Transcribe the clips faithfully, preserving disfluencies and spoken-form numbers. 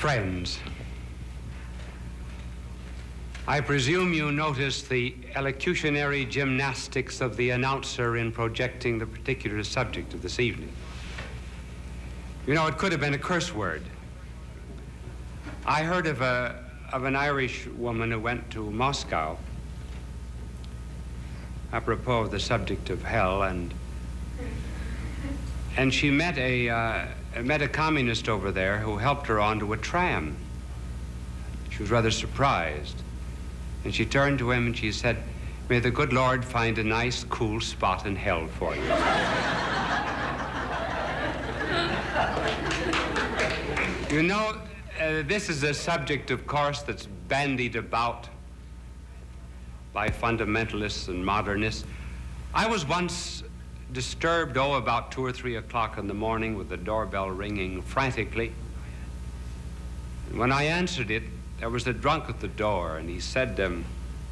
Friends, I presume you noticed the elocutionary gymnastics of the announcer in projecting the particular subject of this evening. You know, it could have been a curse word. I heard of a of an Irish woman who went to Moscow apropos of the subject of hell, and and she met a uh, met a communist over there who helped her onto a tram. She was rather surprised, and she turned to him and she said, "May the good Lord find a nice, cool spot in hell for you." You know, uh, this is a subject, of course, that's bandied about by fundamentalists and modernists. I was once disturbed, oh, about two or three o'clock in the morning with the doorbell ringing frantically. And when I answered it, there was a drunk at the door, and he said, um,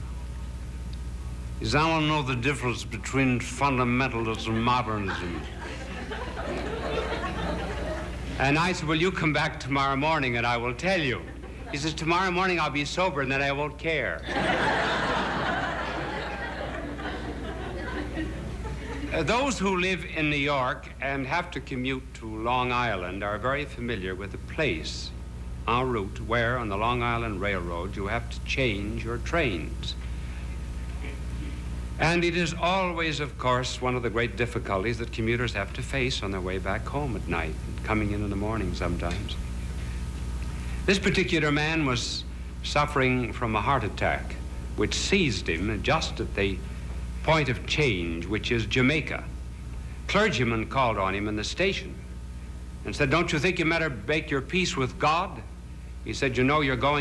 he said, "I don't know the difference between fundamentalism and modernism." And I said, "Well, you come back tomorrow morning and I will tell you." He says, "Tomorrow morning I'll be sober and then I won't care." Uh, those who live in New York and have to commute to Long Island are very familiar with the place en route where on the Long Island Railroad you have to change your trains. And it is always, of course, one of the great difficulties that commuters have to face on their way back home at night and coming in in the morning sometimes. This particular man was suffering from a heart attack, which seized him just at the point of change, which is Jamaica. Clergyman called on him in the station and said, "Don't you think you better make your peace with God?" He said, "You know, you're going